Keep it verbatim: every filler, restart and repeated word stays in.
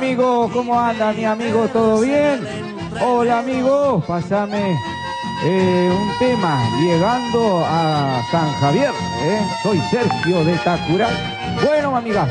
amigo, ¿cómo anda mi amigo? ¿Todo bien? Hola amigo, pásame eh, un tema, llegando a San Javier, ¿eh? Soy Sergio de Tacuray. Bueno, amiga.